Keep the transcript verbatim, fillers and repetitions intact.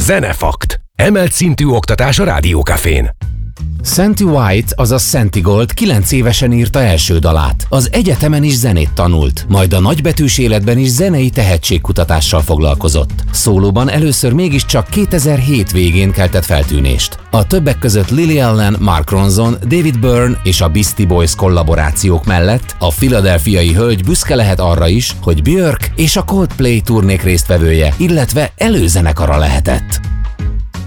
Zenefakt. Emelt szintű oktatás a Rádiókafén. Santi White, azaz Santi Gold kilenc évesen írta első dalát. Az egyetemen is zenét tanult, majd a nagybetűs életben is zenei tehetségkutatással foglalkozott. Szólóban először mégiscsak kétezer-hét végén keltett feltűnést. A többek között Lily Allen, Mark Ronson, David Byrne és a Beastie Boys kollaborációk mellett a philadelphiai hölgy büszke lehet arra is, hogy Björk és a Coldplay turnék résztvevője, illetve előzenekara lehetett.